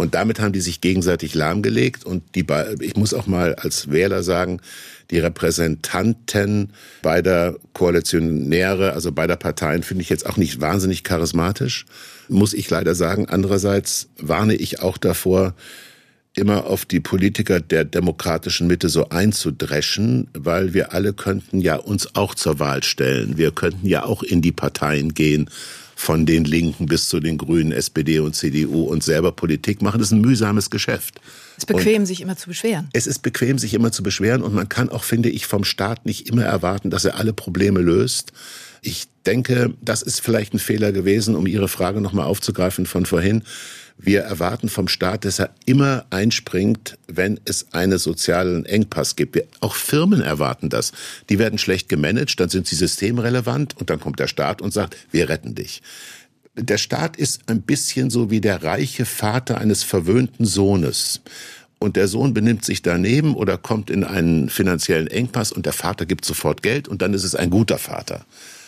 Und damit haben die sich gegenseitig lahmgelegt. Und ich muss auch mal als Wähler sagen, die Repräsentanten beider Koalitionäre, also beider Parteien, finde ich jetzt auch nicht wahnsinnig charismatisch, muss ich leider sagen. Andererseits warne ich auch davor, immer auf die Politiker der demokratischen Mitte so einzudreschen, weil wir alle könnten ja uns auch zur Wahl stellen. Wir könnten ja auch in die Parteien gehen, von den Linken bis zu den Grünen, SPD und CDU und selber Politik machen. Das ist ein mühsames Geschäft. Es ist bequem, sich immer zu beschweren. Es ist bequem, sich immer zu beschweren und man kann auch, finde ich, vom Staat nicht immer erwarten, dass er alle Probleme löst. Ich denke, das ist vielleicht ein Fehler gewesen, um Ihre Frage nochmal aufzugreifen von vorhin. Wir erwarten vom Staat, dass er immer einspringt, wenn es einen sozialen Engpass gibt. Auch Firmen erwarten das. Die werden schlecht gemanagt, dann sind sie systemrelevant und dann kommt der Staat und sagt, wir retten dich. Der Staat ist ein bisschen so wie der reiche Vater eines verwöhnten Sohnes. Und der Sohn benimmt sich daneben oder kommt in einen finanziellen Engpass und der Vater gibt sofort Geld und dann ist es ein guter Vater.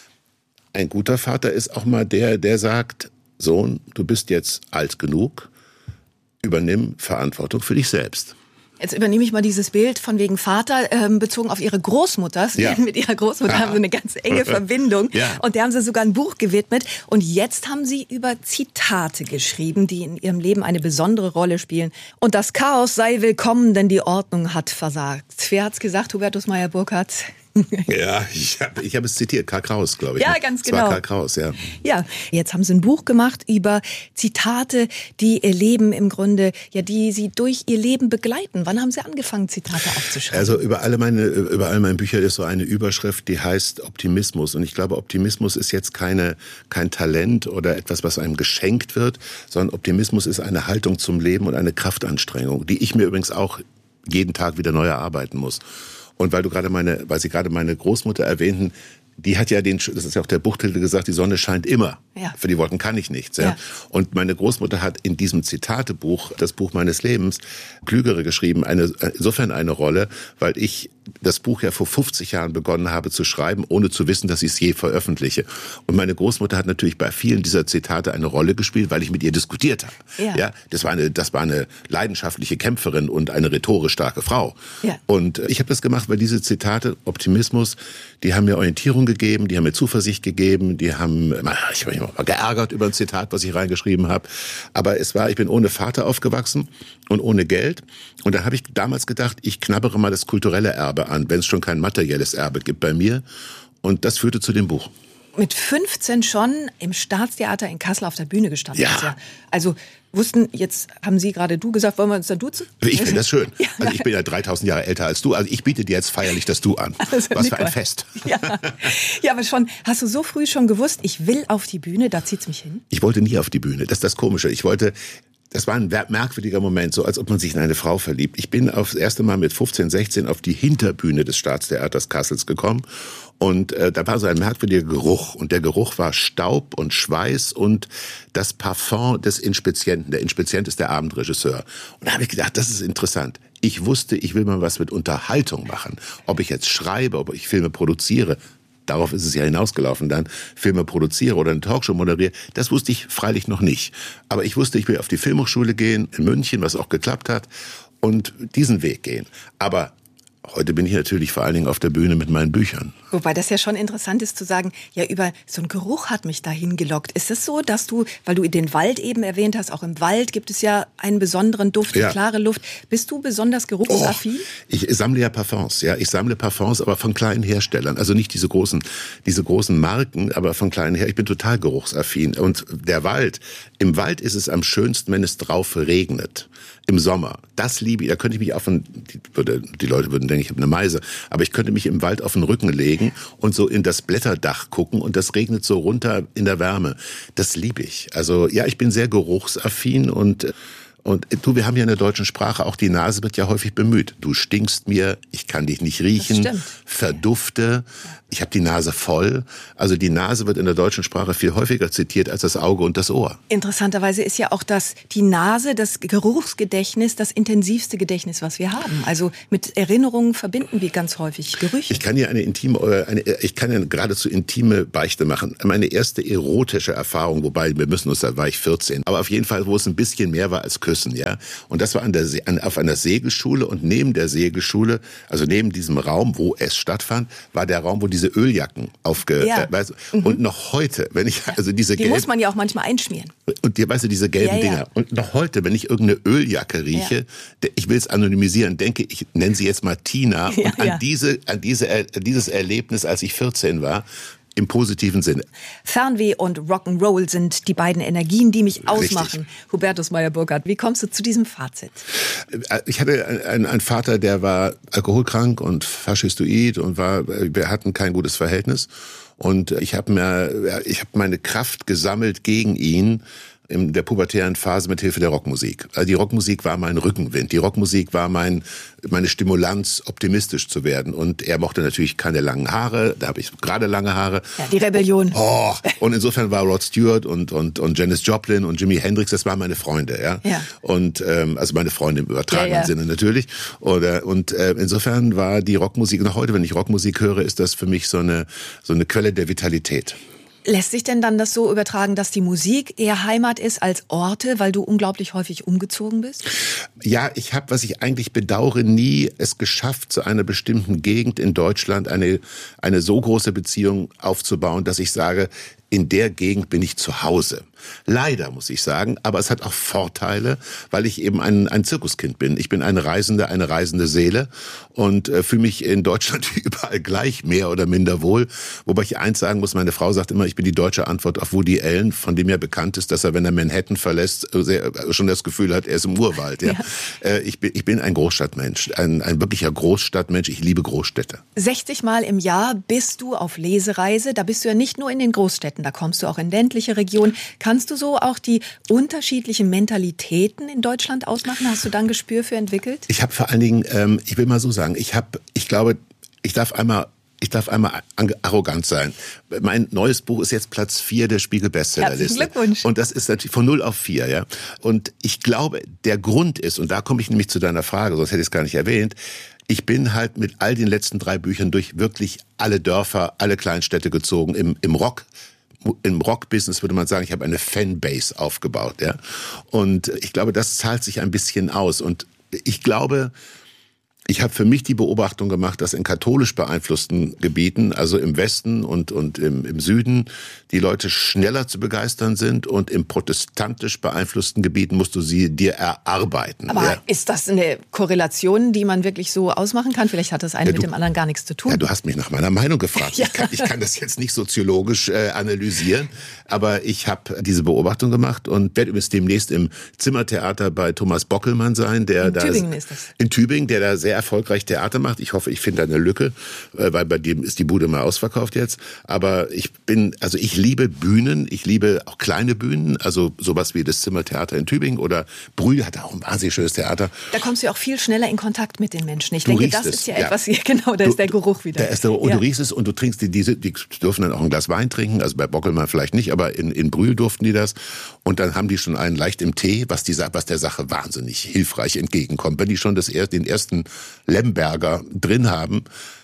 Ein guter Vater ist auch mal der sagt, Sohn, du bist jetzt alt genug, übernimm Verantwortung für dich selbst. Jetzt übernehme ich mal dieses Bild von wegen Vater, bezogen auf Ihre Großmutter. Sie mit Ihrer Großmutter haben Sie eine ganz enge Verbindung. Ja. Und der haben Sie sogar ein Buch gewidmet. Und jetzt haben Sie über Zitate geschrieben, die in Ihrem Leben eine besondere Rolle spielen. Und das Chaos sei willkommen, denn die Ordnung hat versagt. Wer hat's gesagt, Hubertus Meyer-Burkhardt? Ja, ich hab es zitiert, Karl Kraus, glaube ich. Ja, ganz genau. Das war Karl Kraus, ja. Ja, jetzt haben Sie ein Buch gemacht über Zitate, die Ihr Leben im Grunde, ja, die Sie durch Ihr Leben begleiten. Wann haben Sie angefangen, Zitate aufzuschreiben? Also über alle meine Bücher ist so eine Überschrift, die heißt Optimismus. Und ich glaube, Optimismus ist jetzt kein Talent oder etwas, was einem geschenkt wird, sondern Optimismus ist eine Haltung zum Leben und eine Kraftanstrengung, die ich mir übrigens auch jeden Tag wieder neu erarbeiten muss. Und weil Sie gerade meine Großmutter erwähnten, die hat ja das ist ja auch der Buchtitel gesagt, die Sonne scheint immer. Ja. Für die Wolken kann ich nichts. Ja. Und meine Großmutter hat in diesem Zitatebuch, das Buch meines Lebens, Klügere geschrieben, insofern eine Rolle, weil ich das Buch ja vor 50 Jahren begonnen habe zu schreiben, ohne zu wissen, dass ich es je veröffentliche. Und meine Großmutter hat natürlich bei vielen dieser Zitate eine Rolle gespielt, weil ich mit ihr diskutiert habe. Ja, das war eine leidenschaftliche Kämpferin und eine rhetorisch starke Frau. Ja. Und ich habe das gemacht, weil diese Zitate, Optimismus, die haben mir Orientierung gegeben, die haben mir Zuversicht gegeben, ich habe mich mal geärgert über ein Zitat, was ich reingeschrieben habe. Aber ich bin ohne Vater aufgewachsen und ohne Geld. Und da habe ich damals gedacht, ich knabbere mal das kulturelle Erbe an, wenn es schon kein materielles Erbe gibt bei mir. Und das führte zu dem Buch. Mit 15 schon im Staatstheater in Kassel auf der Bühne gestanden. Ja. Also jetzt haben Sie gerade du gesagt, wollen wir uns dann duzen? Ich finde das schön. Also ich bin ja 3000 Jahre älter als du. Also ich biete dir jetzt feierlich das Du an. Also was für ein Fest. Ja, aber hast du so früh schon gewusst, ich will auf die Bühne, da zieht's mich hin? Ich wollte nie auf die Bühne. Das ist das Komische. Das war ein merkwürdiger Moment, so als ob man sich in eine Frau verliebt. Ich bin das erste Mal mit 15, 16 auf die Hinterbühne des Staatstheaters Kassels gekommen. Und da war so ein merkwürdiger Geruch. Und der Geruch war Staub und Schweiß und das Parfum des Inspizienten. Der Inspizient ist der Abendregisseur. Und da habe ich gedacht, das ist interessant. Ich wusste, ich will mal was mit Unterhaltung machen. Ob ich jetzt schreibe, ob ich Filme produziere. Darauf ist es ja hinausgelaufen dann, Filme produziere oder eine Talkshow moderiere, das wusste ich freilich noch nicht. Aber ich wusste, ich will auf die Filmhochschule gehen, in München, was auch geklappt hat, und diesen Weg gehen. Aber heute bin ich natürlich vor allen Dingen auf der Bühne mit meinen Büchern. Wobei das ja schon interessant ist zu sagen, ja, über so ein Geruch hat mich dahin gelockt. Ist es so, dass du, weil du den Wald eben erwähnt hast, auch im Wald gibt es ja einen besonderen Duft, eine klare Luft. Bist du besonders geruchsaffin? Ich sammle ja Parfums, ja. Ich sammle Parfums, aber von kleinen Herstellern. Also nicht diese großen Marken, aber von kleinen her. Ich bin total geruchsaffin. Und im Wald ist es am schönsten, wenn es drauf regnet. Im Sommer. Das liebe ich. Da könnte ich mich die Leute würden denken, ich habe eine Meise. Aber ich könnte mich im Wald auf den Rücken legen und so in das Blätterdach gucken und das regnet so runter in der Wärme. Das liebe ich. Also ja, ich bin sehr geruchsaffin und du, wir haben ja in der deutschen Sprache, auch die Nase wird ja häufig bemüht. Du stinkst mir, ich kann dich nicht riechen, verdufte. ich habe die Nase voll. Also die Nase wird in der deutschen Sprache viel häufiger zitiert als das Auge und das Ohr. Interessanterweise ist ja auch die Nase, das Geruchsgedächtnis, das intensivste Gedächtnis, was wir haben. Also mit Erinnerungen verbinden wir ganz häufig Gerüche. Ich kann hier ich kann ja geradezu intime Beichte machen. Meine erste erotische Erfahrung, wobei da war ich 14, aber auf jeden Fall, wo es ein bisschen mehr war als Küssen, ja. Und das war auf einer Segelschule, und neben der Segelschule, also neben diesem Raum, wo es stattfand, war der Raum, wo diese Öljacke und noch heute, wenn ich die muss man ja auch manchmal einschmieren. Und diese gelben Dinger. Und noch heute, wenn ich irgendeine Öljacke rieche, ich will es anonymisieren, denke ich, nenne sie jetzt mal Tina, und an dieses Erlebnis, als ich 14 war, im positiven Sinne. Fernweh und Rock'n'Roll sind die beiden Energien, die mich ausmachen. Richtig. Hubertus Meyer-Burkhardt, wie kommst du zu diesem Fazit? Ich hatte einen Vater, der war alkoholkrank und faschistoid und wir hatten kein gutes Verhältnis. Und ich habe meine Kraft gesammelt gegen ihn in der pubertären Phase mit Hilfe der Rockmusik. Also die Rockmusik war mein Rückenwind. Die Rockmusik war meine Stimulanz, optimistisch zu werden. Und er mochte natürlich keine langen Haare. Da habe ich gerade lange Haare. Ja, die Rebellion. Und insofern war Rod Stewart und Janis Joplin und Jimi Hendrix, das waren meine Freunde, ja. Und also meine Freunde im übertragenen Sinne natürlich. Und insofern war die Rockmusik, noch heute, wenn ich Rockmusik höre, ist das für mich so eine Quelle der Vitalität. Lässt sich denn dann das so übertragen, dass die Musik eher Heimat ist als Orte, weil du unglaublich häufig umgezogen bist? Ja, ich habe, was ich eigentlich bedauere, nie es geschafft, zu einer bestimmten Gegend in Deutschland eine so große Beziehung aufzubauen, dass ich sage, in der Gegend bin ich zu Hause. Leider, muss ich sagen, aber es hat auch Vorteile, weil ich eben ein Zirkuskind bin. Ich bin eine reisende Seele und fühle mich in Deutschland überall gleich, mehr oder minder wohl. Wobei ich eins sagen muss, meine Frau sagt immer, ich bin die deutsche Antwort auf Woody Allen, von dem ja bekannt ist, dass er, wenn er Manhattan verlässt, schon das Gefühl hat, er ist im Urwald. Ja. Ich bin ein Großstadtmensch, ein wirklicher Großstadtmensch. Ich liebe Großstädte. 60 Mal im Jahr bist du auf Lesereise. Da bist du ja nicht nur in den Großstädten, da kommst du auch in ländliche Regionen. Kannst du so auch die unterschiedlichen Mentalitäten in Deutschland ausmachen? Hast du da ein Gespür für entwickelt? Ich habe vor allen Dingen, ich will mal so sagen, ich glaube, ich darf einmal arrogant sein. Mein neues Buch ist jetzt Platz 4 der Spiegel-Bestsellerliste. Herzlichen Glückwunsch. Und das ist natürlich von 0 auf 4, ja. Und ich glaube, der Grund ist, und da komme ich nämlich zu deiner Frage, sonst hätte ich es gar nicht erwähnt, ich bin halt mit all den letzten 3 Büchern durch wirklich alle Dörfer, alle Kleinstädte gezogen. Im Rock-Business würde man sagen, ich habe eine Fanbase aufgebaut, ja. Und ich glaube, das zahlt sich ein bisschen aus. Und ich glaube, ich habe für mich die Beobachtung gemacht, dass in katholisch beeinflussten Gebieten, also im Westen und im Süden, die Leute schneller zu begeistern sind, und im protestantisch beeinflussten Gebieten musst du sie dir erarbeiten. Aber ist das eine Korrelation, die man wirklich so ausmachen kann? Vielleicht hat das eine mit dem anderen gar nichts zu tun. Ja, du hast mich nach meiner Meinung gefragt. Ich kann das jetzt nicht soziologisch analysieren, aber ich habe diese Beobachtung gemacht und werde übrigens demnächst im Zimmertheater bei Thomas Bockelmann sein, in Tübingen ist das. In Tübingen, der da sehr erfolgreich Theater macht. Ich hoffe, ich finde eine Lücke, weil bei dem ist die Bude mal ausverkauft jetzt. Aber ich liebe Bühnen, ich liebe auch kleine Bühnen, also sowas wie das Zimmertheater in Tübingen oder Brühl hat auch ein wahnsinnig schönes Theater. Da kommst du ja auch viel schneller in Kontakt mit den Menschen. Ich denke, das ist ja etwas, genau, da ist der Geruch wieder. Und du riechst es und du trinkst die dürfen dann auch ein Glas Wein trinken, also bei Bockelmann vielleicht nicht, aber in Brühl durften die das. Und dann haben die schon einen leicht im Tee, was der Sache wahnsinnig hilfreich entgegenkommt. Wenn die schon den ersten Lemberger drin haben,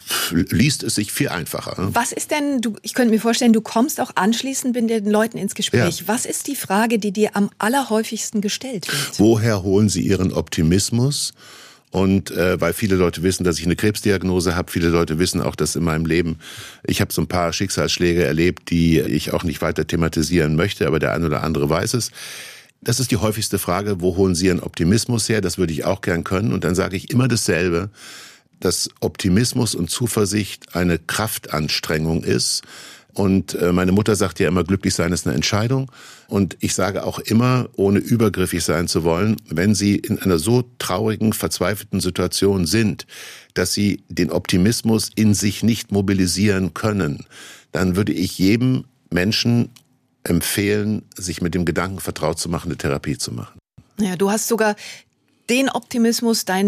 liest es sich viel einfacher. Was ist denn, ich könnte mir vorstellen, du kommst auch anschließend mit den Leuten ins Gespräch. Ja. Was ist die Frage, die dir am allerhäufigsten gestellt wird? Woher holen sie ihren Optimismus? Und weil viele Leute wissen, dass ich eine Krebsdiagnose habe, viele Leute wissen auch, dass in meinem Leben, ich habe so ein paar Schicksalsschläge erlebt, die ich auch nicht weiter thematisieren möchte, aber der ein oder andere weiß es. Das ist die häufigste Frage, wo holen Sie Ihren Optimismus her? Das würde ich auch gern können. Und dann sage ich immer dasselbe, dass Optimismus und Zuversicht eine Kraftanstrengung ist. Und meine Mutter sagt ja immer, glücklich sein ist eine Entscheidung. Und ich sage auch immer, ohne übergriffig sein zu wollen, wenn Sie in einer so traurigen, verzweifelten Situation sind, dass Sie den Optimismus in sich nicht mobilisieren können, dann würde ich jedem Menschen empfehlen, sich mit dem Gedanken vertraut zu machen, eine Therapie zu machen. Ja, du hast sogar den Optimismus deinen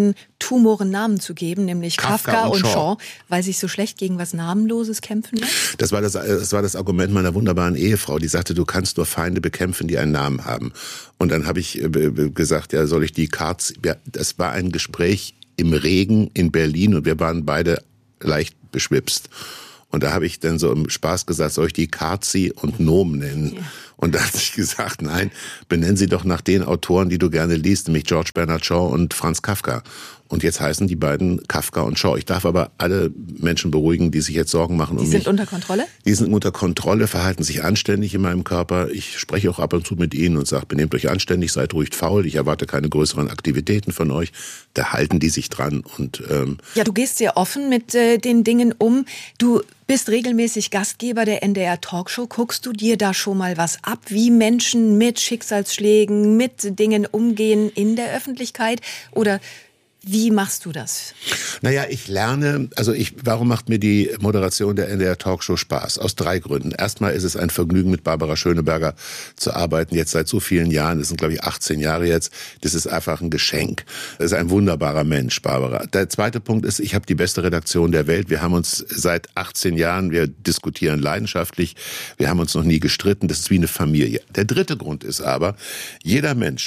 Tumoren Namen zu geben, nämlich Kafka und Shaw, weil sich so schlecht gegen was Namenloses kämpfen lässt? Das war das Argument meiner wunderbaren Ehefrau, die sagte, du kannst nur Feinde bekämpfen, die einen Namen haben. Und dann habe ich gesagt, ja, soll ich die Cards... Ja, das war ein Gespräch im Regen in Berlin und wir waren beide leicht beschwipst. Und da habe ich dann so im Spaß gesagt, soll ich die Carzi und Nomen nennen? Ja. Und da hat ich gesagt, nein, benennen sie doch nach den Autoren, die du gerne liest, nämlich George Bernard Shaw und Franz Kafka. Und jetzt heißen die beiden Kafka und Shaw. Ich darf aber alle Menschen beruhigen, die sich jetzt Sorgen machen um mich. Die sind unter Kontrolle? Die sind unter Kontrolle, verhalten sich anständig in meinem Körper. Ich spreche auch ab und zu mit ihnen und sage, benehmt euch anständig, seid ruhig faul. Ich erwarte keine größeren Aktivitäten von euch. Da halten die sich dran. Und ja, du gehst sehr offen mit den Dingen um. Du bist regelmäßig Gastgeber der NDR Talkshow. Guckst du dir da schon mal was ab, wie Menschen mit Schicksalsschlägen, mit Dingen umgehen in der Öffentlichkeit? Oder wie machst du das? Naja, ich lerne, warum macht mir die Moderation der NDR Talkshow Spaß? Aus 3 Gründen. Erstmal ist es ein Vergnügen, mit Barbara Schöneberger zu arbeiten, jetzt seit so vielen Jahren, das sind glaube ich 18 Jahre jetzt, das ist einfach ein Geschenk. Das ist ein wunderbarer Mensch, Barbara. Der zweite Punkt ist, ich habe die beste Redaktion der Welt. Wir haben uns seit 18 Jahren, wir diskutieren leidenschaftlich, wir haben uns noch nie gestritten, das ist wie eine Familie. Der dritte Grund ist aber, jeder Mensch,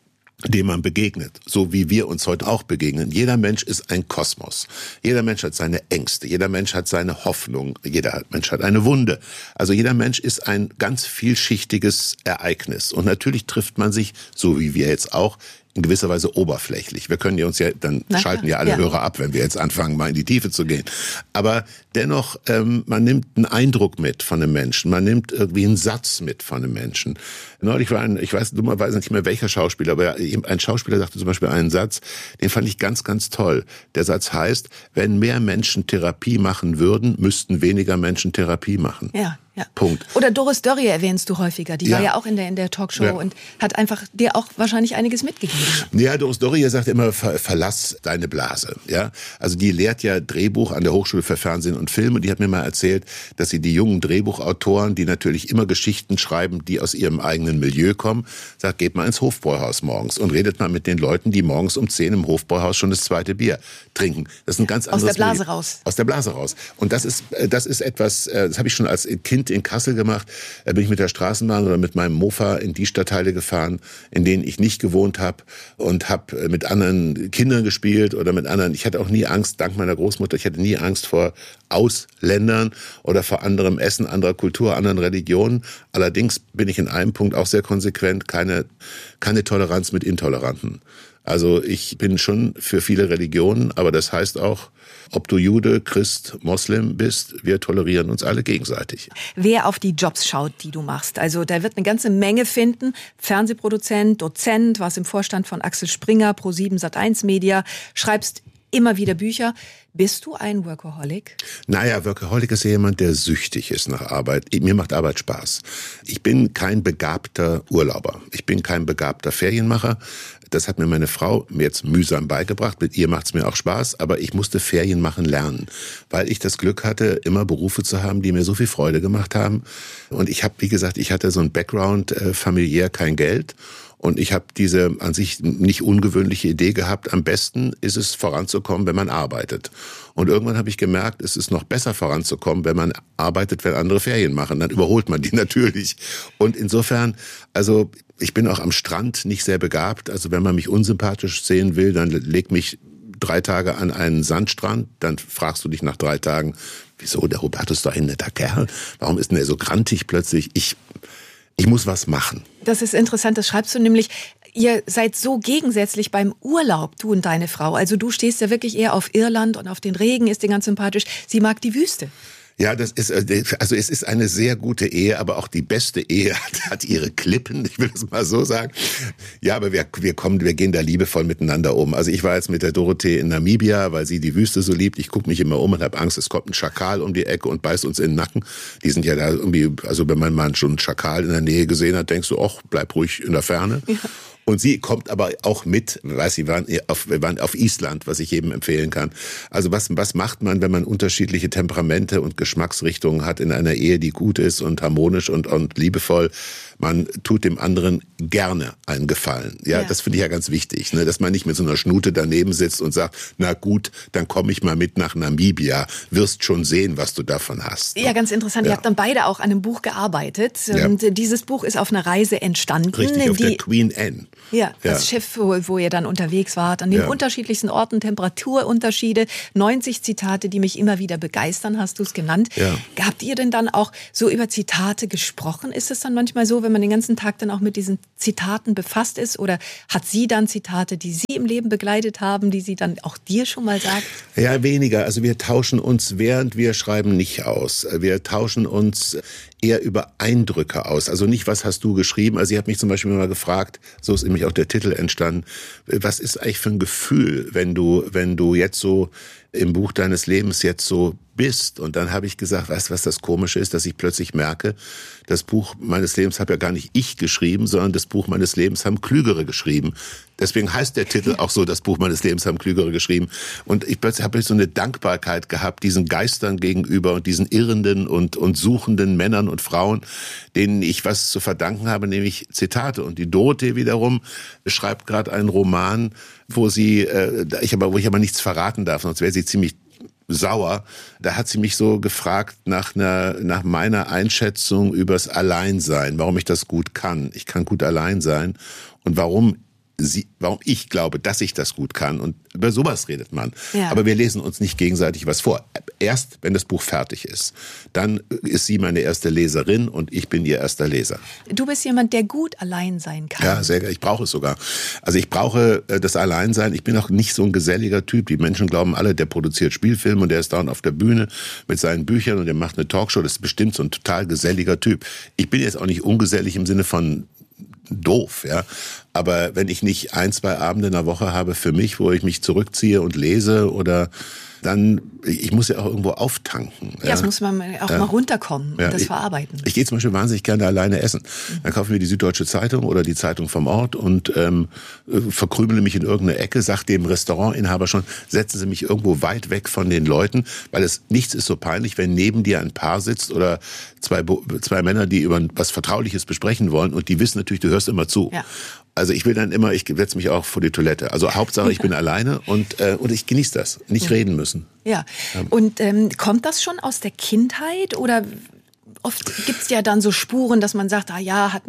dem man begegnet, so wie wir uns heute auch begegnen. Jeder Mensch ist ein Kosmos. Jeder Mensch hat seine Ängste, jeder Mensch hat seine Hoffnung, jeder Mensch hat eine Wunde. Also jeder Mensch ist ein ganz vielschichtiges Ereignis. Und natürlich trifft man sich, so wie wir jetzt auch, in gewisser Weise oberflächlich. Wir können ja uns schalten ja alle Hörer ab, wenn wir jetzt anfangen, mal in die Tiefe zu gehen. Aber dennoch, man nimmt einen Eindruck mit von einem Menschen. Man nimmt irgendwie einen Satz mit von einem Menschen. Neulich war ich weiß dummerweise nicht mehr welcher Schauspieler, aber ein Schauspieler sagte zum Beispiel einen Satz, den fand ich ganz, ganz toll. Der Satz heißt, wenn mehr Menschen Therapie machen würden, müssten weniger Menschen Therapie machen. Ja. Ja. Punkt. Oder Doris Dörrie erwähnst du häufiger. Die war ja auch in der Talkshow und hat einfach dir auch wahrscheinlich einiges mitgegeben. Ja, Doris Dörrie sagt immer, verlass deine Blase. Ja, also die lehrt ja Drehbuch an der Hochschule für Fernsehen und Film. Und die hat mir mal erzählt, dass sie die jungen Drehbuchautoren, die natürlich immer Geschichten schreiben, die aus ihrem eigenen Milieu kommen, sagt, geht mal ins Hofbräuhaus morgens und redet mal mit den Leuten, die morgens um 10 im Hofbräuhaus schon das 2. Bier trinken. Das ist ein ganz anderes Aus der Blase Milieu. Raus. Aus der Blase raus. Und das ist etwas, das habe ich schon als Kind in Kassel gemacht. Da bin ich mit der Straßenbahn oder mit meinem Mofa in die Stadtteile gefahren, in denen ich nicht gewohnt habe und habe mit anderen Kindern gespielt oder mit anderen. Ich hatte auch nie Angst, dank meiner Großmutter, ich hatte nie Angst vor Ausländern oder vor anderem Essen, anderer Kultur, anderen Religionen. Allerdings bin ich in einem Punkt auch sehr konsequent, keine Toleranz mit Intoleranten. Also ich bin schon für viele Religionen, aber das heißt auch, ob du Jude, Christ, Moslem bist, wir tolerieren uns alle gegenseitig. Wer auf die Jobs schaut, die du machst, also da wird eine ganze Menge finden. Fernsehproduzent, Dozent, warst im Vorstand von Axel Springer, Pro7 Sat.1 Media, schreibst immer wieder Bücher. Bist du ein Workaholic? Naja, Workaholic ist ja jemand, der süchtig ist nach Arbeit. Mir macht Arbeit Spaß. Ich bin kein begabter Urlauber. Ich bin kein begabter Ferienmacher. Das hat mir meine Frau jetzt mühsam beigebracht. Mit ihr macht's mir auch Spaß, aber ich musste Ferien machen lernen, weil ich das Glück hatte, immer Berufe zu haben, die mir so viel Freude gemacht haben. Und ich habe, wie gesagt, ich hatte so ein Background, familiär kein Geld. Und ich habe diese an sich nicht ungewöhnliche Idee gehabt, am besten ist es voranzukommen, wenn man arbeitet. Und irgendwann habe ich gemerkt, es ist noch besser voranzukommen, wenn man arbeitet, wenn andere Ferien machen. Dann überholt man die natürlich. Und insofern, also ich bin auch am Strand nicht sehr begabt. Also wenn man mich unsympathisch sehen will, dann leg mich 3 Tage an einen Sandstrand. Dann fragst du dich nach 3 Tagen, wieso, der Hubertus ist doch ein netter Kerl. Warum ist denn er so grantig plötzlich? Ich muss was machen. Das ist interessant, das schreibst du nämlich. Ihr seid so gegensätzlich beim Urlaub, du und deine Frau. Also du stehst ja wirklich eher auf Irland und auf den Regen, ist dir ganz sympathisch. Sie mag die Wüste. Ja, es ist eine sehr gute Ehe, aber auch die beste Ehe hat ihre Klippen, ich will das mal so sagen. Ja, aber wir gehen da liebevoll miteinander um. Also ich war jetzt mit der Dorothee in Namibia, weil sie die Wüste so liebt. Ich gucke mich immer um und habe Angst, es kommt ein Schakal um die Ecke und beißt uns in den Nacken. Die sind ja da irgendwie, also wenn man mal schon einen Schakal in der Nähe gesehen hat, denkst du, ach, bleib ruhig in der Ferne. Ja. Und sie kommt aber auch mit, wir waren auf Island, was ich jedem empfehlen kann. Also was macht man, wenn man unterschiedliche Temperamente und Geschmacksrichtungen hat in einer Ehe, die gut ist und harmonisch und liebevoll? Man tut dem anderen gerne einen Gefallen. Ja, das finde ich ja ganz wichtig, ne? Dass man nicht mit so einer Schnute daneben sitzt und sagt, na gut, dann komme ich mal mit nach Namibia, wirst schon sehen, was du davon hast. Ja, ganz interessant. Ihr habt dann beide auch an einem Buch gearbeitet. Und dieses Buch ist auf einer Reise entstanden. Richtig, auf der Queen Anne. Ja, das Schiff, wo ihr dann unterwegs wart, an den unterschiedlichsten Orten, Temperaturunterschiede, 90 Zitate, die mich immer wieder begeistern, hast du es genannt. Ja. Habt ihr denn dann auch so über Zitate gesprochen? Ist es dann manchmal so, wenn man den ganzen Tag dann auch mit diesen Zitaten befasst ist? Oder hat sie dann Zitate, die sie im Leben begleitet haben, die sie dann auch dir schon mal sagt? Ja, weniger. Also wir tauschen uns, während wir schreiben, nicht aus. Wir tauschen uns eher über Eindrücke aus. Also nicht, was hast du geschrieben? Also sie hat mich zum Beispiel mal gefragt, so ist nämlich auch der Titel entstanden, was ist eigentlich für ein Gefühl, wenn du jetzt so im Buch deines Lebens jetzt so bist? Und dann habe ich gesagt, weißt du, was das Komische ist, dass ich plötzlich merke, das Buch meines Lebens habe ja gar nicht ich geschrieben, sondern das Buch meines Lebens haben Klügere geschrieben. Deswegen heißt der Titel auch so, das Buch meines Lebens haben Klügere geschrieben. Und ich plötzlich habe so eine Dankbarkeit gehabt, diesen Geistern gegenüber und diesen irrenden und suchenden Männern und Frauen, denen ich was zu verdanken habe, nämlich Zitate. Und die Dorothee wiederum schreibt gerade einen Roman, wo ich aber nichts verraten darf, sonst wäre sie ziemlich sauer. Da hat sie mich so gefragt nach meiner Einschätzung übers Alleinsein, warum ich das gut kann. Ich kann gut allein sein und warum ich glaube, dass ich das gut kann. Und über sowas redet man. Ja. Aber wir lesen uns nicht gegenseitig was vor. Erst, wenn das Buch fertig ist. Dann ist sie meine erste Leserin und ich bin ihr erster Leser. Du bist jemand, der gut allein sein kann. Ja, sehr. Ich brauche es sogar. Also ich brauche das Alleinsein. Ich bin auch nicht so ein geselliger Typ. Die Menschen glauben alle, der produziert Spielfilme und der ist dauernd auf der Bühne mit seinen Büchern und der macht eine Talkshow. Das ist bestimmt so ein total geselliger Typ. Ich bin jetzt auch nicht ungesellig im Sinne von doof, ja. Aber wenn ich nicht 1-2 Abende in der Woche habe für mich, wo ich mich zurückziehe und lese oder dann, ich muss ja auch irgendwo auftanken. Ja, das muss man auch mal runterkommen und das verarbeiten. Ich gehe zum Beispiel wahnsinnig gerne alleine essen. Dann kaufen wir die Süddeutsche Zeitung oder die Zeitung vom Ort und verkrümele mich in irgendeine Ecke, sag dem Restaurantinhaber schon, setzen Sie mich irgendwo weit weg von den Leuten, weil nichts ist so peinlich, wenn neben dir ein Paar sitzt oder zwei Männer, die über was Vertrauliches besprechen wollen und die wissen natürlich, du hörst immer zu. Ja. Also ich setze mich auch vor die Toilette. Also Hauptsache, ich bin alleine und ich genieße das. Nicht reden müssen. Ja. Und kommt das schon aus der Kindheit oder oft gibt's ja dann so Spuren, dass man sagt,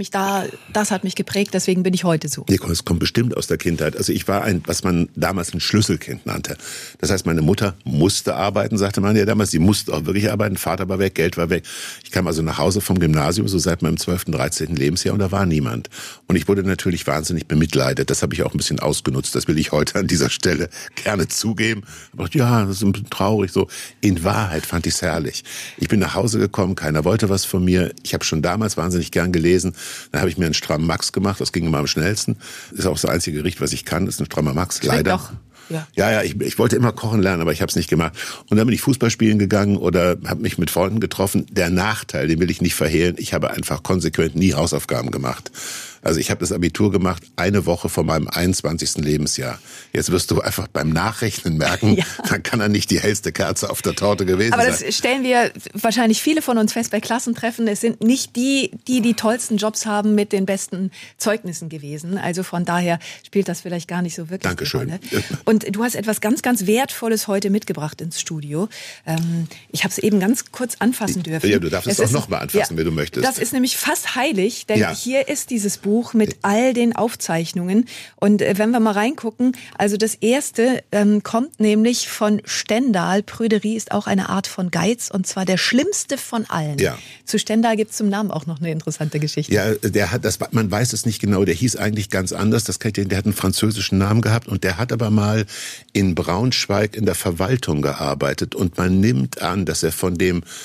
das hat mich geprägt, deswegen bin ich heute so. Nee, es kommt bestimmt aus der Kindheit. Also ich war was man damals ein Schlüsselkind nannte. Das heißt, meine Mutter musste arbeiten, sagte man ja damals. Sie musste auch wirklich arbeiten, Vater war weg, Geld war weg. Ich kam also nach Hause vom Gymnasium, so seit meinem 12., 13. Lebensjahr und da war niemand. Und ich wurde natürlich wahnsinnig bemitleidet. Das habe ich auch ein bisschen ausgenutzt. Das will ich heute an dieser Stelle gerne zugeben. Ich dachte, ja, das ist ein bisschen traurig so. In Wahrheit fand ich es herrlich. Ich bin nach Hause gekommen, keiner wollte was von mir. Ich habe schon damals wahnsinnig gern gelesen. Dann habe ich mir einen strammen Max gemacht. Das ging immer am schnellsten. Das ist auch das einzige Gericht, was ich kann. Das ist ein strammer Max. Schmeckt leider. Doch. Ja, ich wollte immer kochen lernen, aber ich habe es nicht gemacht. Und dann bin ich Fußball spielen gegangen oder habe mich mit Freunden getroffen. Der Nachteil, den will ich nicht verhehlen, ich habe einfach konsequent nie Hausaufgaben gemacht. Also ich habe das Abitur gemacht, eine Woche vor meinem 21. Lebensjahr. Jetzt wirst du einfach beim Nachrechnen merken, dann kann er nicht die hellste Kerze auf der Torte gewesen sein. Aber das stellen wir wahrscheinlich viele von uns fest bei Klassentreffen. Es sind nicht die tollsten Jobs haben mit den besten Zeugnissen gewesen. Also von daher spielt das vielleicht gar nicht so wirklich Dankeschön. eine Rolle. Und du hast etwas ganz, ganz Wertvolles heute mitgebracht ins Studio. Ich habe es eben ganz kurz anfassen dürfen. Ja, du darfst es auch noch mal anfassen, wenn du möchtest. Das ist nämlich fast heilig, denn hier ist dieses Buch mit all den Aufzeichnungen. Und wenn wir mal reingucken, also das erste kommt nämlich von Stendhal. Prüderie ist auch eine Art von Geiz und zwar der schlimmste von allen. Ja. Zu Stendhal gibt es zum Namen auch noch eine interessante Geschichte. Ja, man weiß es nicht genau, der hieß eigentlich ganz anders. Der hat einen französischen Namen gehabt und der hat aber mal in Braunschweig in der Verwaltung gearbeitet und man nimmt an, dass er von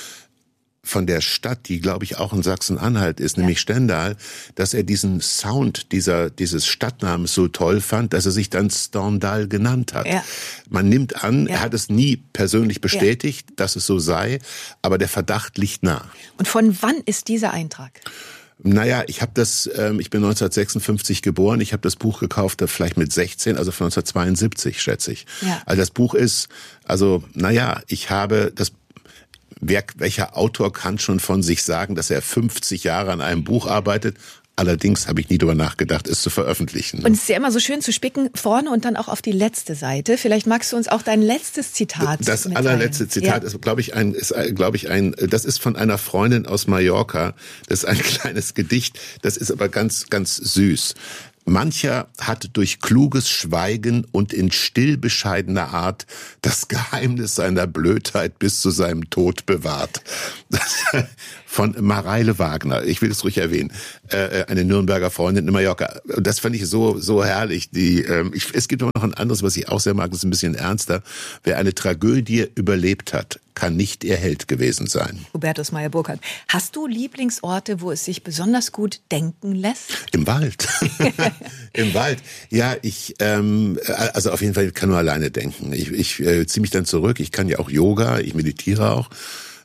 der Stadt, die glaube ich auch in Sachsen-Anhalt ist, nämlich Stendhal, dass er diesen Sound dieses Stadtnamens so toll fand, dass er sich dann Stendhal genannt hat. Ja. Man nimmt an, er hat es nie persönlich bestätigt, dass es so sei, aber der Verdacht liegt nah. Und von wann ist dieser Eintrag? Naja, ich bin 1956 geboren, ich habe das Buch gekauft, vielleicht mit 16, also von 1972, schätze ich. Ja. Also das Buch ist, welcher Autor kann schon von sich sagen, dass er 50 Jahre an einem Buch arbeitet? Allerdings habe ich nie darüber nachgedacht, es zu veröffentlichen. Und es ist ja immer so schön zu spicken, vorne und dann auch auf die letzte Seite. Vielleicht magst du uns auch dein letztes Zitat Das allerletzte Zitat ist, glaube ich, das ist von einer Freundin aus Mallorca. Das ist ein kleines Gedicht. Das ist aber ganz, ganz süß. Mancher hat durch kluges Schweigen und in still bescheidener Art das Geheimnis seiner Blödheit bis zu seinem Tod bewahrt. Von Mareile Wagner, ich will es ruhig erwähnen, eine Nürnberger Freundin in Mallorca. Das fand ich so herrlich. Es gibt aber noch ein anderes, was ich auch sehr mag, das ist ein bisschen ernster. Wer eine Tragödie überlebt hat, kann nicht ihr Held gewesen sein. Hubertus Meyer-Burkhardt. Hast du Lieblingsorte, wo es sich besonders gut denken lässt? Im Wald. Im Wald. Ja, also auf jeden Fall kann nur alleine denken. Ich ziehe mich dann zurück. Ich kann ja auch Yoga, ich meditiere auch.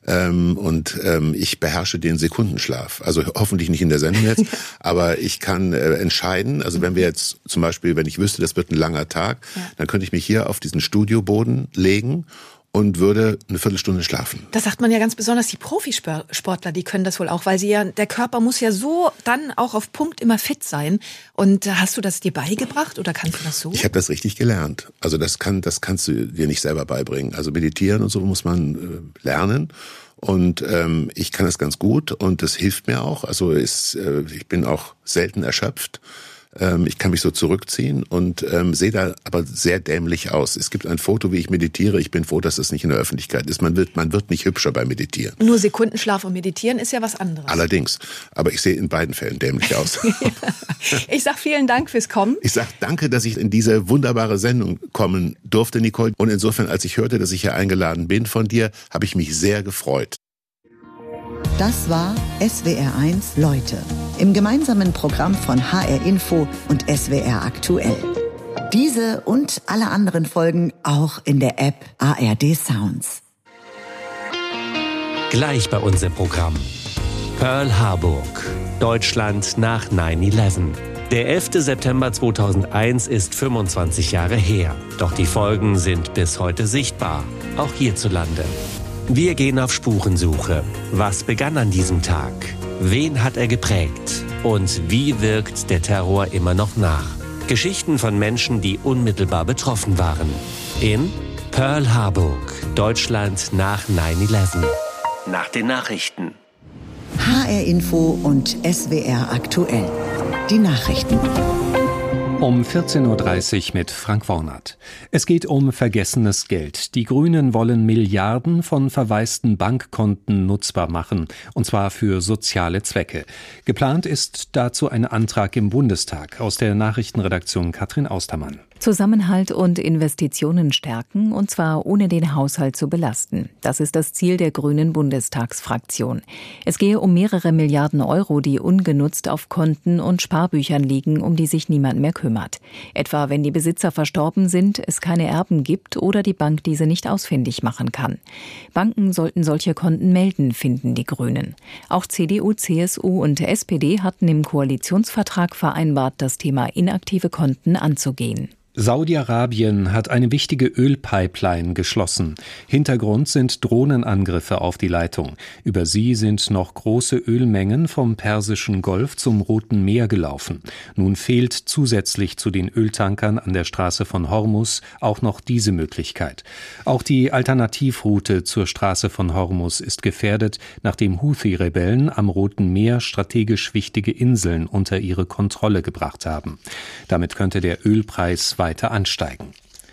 Ich beherrsche den Sekundenschlaf. Also hoffentlich nicht in der Sendung jetzt, aber ich kann entscheiden. Also wenn ich wüsste, das wird ein langer Tag, dann könnte ich mich hier auf diesen Studioboden legen und würde eine Viertelstunde schlafen. Das sagt man ja ganz besonders, die Profisportler, die können das wohl auch, weil der Körper muss ja so dann auch auf Punkt immer fit sein. Und hast du das dir beigebracht oder kannst du das so? Ich habe das richtig gelernt. Also das kannst du dir nicht selber beibringen. Also meditieren und so muss man lernen. Und ich kann das ganz gut und das hilft mir auch. Also ich bin auch selten erschöpft. Ich kann mich so zurückziehen und sehe da aber sehr dämlich aus. Es gibt ein Foto, wie ich meditiere. Ich bin froh, dass das nicht in der Öffentlichkeit ist. Man wird nicht hübscher beim Meditieren. Nur Sekundenschlaf und Meditieren ist ja was anderes. Allerdings. Aber ich sehe in beiden Fällen dämlich aus. Ich sag vielen Dank fürs Kommen. Ich sag danke, dass ich in diese wunderbare Sendung kommen durfte, Nicole. Und insofern, als ich hörte, dass ich hier eingeladen bin von dir, habe ich mich sehr gefreut. Das war SWR1 Leute im gemeinsamen Programm von HR Info und SWR Aktuell. Diese und alle anderen Folgen auch in der App ARD Sounds. Gleich bei uns im Programm. Pearl Harbor, Deutschland nach 9/11. Der 11. September 2001 ist 25 Jahre her. Doch die Folgen sind bis heute sichtbar, auch hierzulande. Wir gehen auf Spurensuche. Was begann an diesem Tag? Wen hat er geprägt? Und wie wirkt der Terror immer noch nach? Geschichten von Menschen, die unmittelbar betroffen waren. In Pearl Harbor, Deutschland nach 9/11. Nach den Nachrichten. HR Info und SWR Aktuell. Die Nachrichten. Um 14.30 Uhr mit Frank Wornert. Es geht um vergessenes Geld. Die Grünen wollen Milliarden von verwaisten Bankkonten nutzbar machen, und zwar für soziale Zwecke. Geplant ist dazu ein Antrag im Bundestag. Aus der Nachrichtenredaktion Katrin Austermann. Zusammenhalt und Investitionen stärken, und zwar ohne den Haushalt zu belasten. Das ist das Ziel der Grünen Bundestagsfraktion. Es gehe um mehrere Milliarden Euro, die ungenutzt auf Konten und Sparbüchern liegen, um die sich niemand mehr kümmert. Etwa wenn die Besitzer verstorben sind, es keine Erben gibt oder die Bank diese nicht ausfindig machen kann. Banken sollten solche Konten melden, finden die Grünen. Auch CDU, CSU und SPD hatten im Koalitionsvertrag vereinbart, das Thema inaktive Konten anzugehen. Saudi-Arabien hat eine wichtige Ölpipeline geschlossen. Hintergrund sind Drohnenangriffe auf die Leitung. Über sie sind noch große Ölmengen vom Persischen Golf zum Roten Meer gelaufen. Nun fehlt zusätzlich zu den Öltankern an der Straße von Hormuz auch noch diese Möglichkeit. Auch die Alternativroute zur Straße von Hormuz ist gefährdet, nachdem Houthi-Rebellen am Roten Meer strategisch wichtige Inseln unter ihre Kontrolle gebracht haben. Damit könnte der Ölpreis weiter ansteigen.